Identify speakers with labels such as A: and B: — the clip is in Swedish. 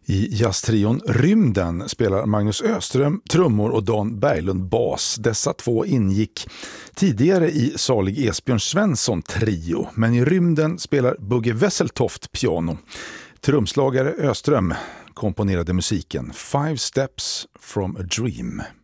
A: I jazztrion Rymden spelar Magnus Öström trummor och Dan Berglund bas. Dessa två ingick tidigare i salig Esbjörn Svensson trio, men i Rymden spelar Bugge Wesseltoft piano. Trumslagare Öström komponerade musiken 5 Steps from a Dream.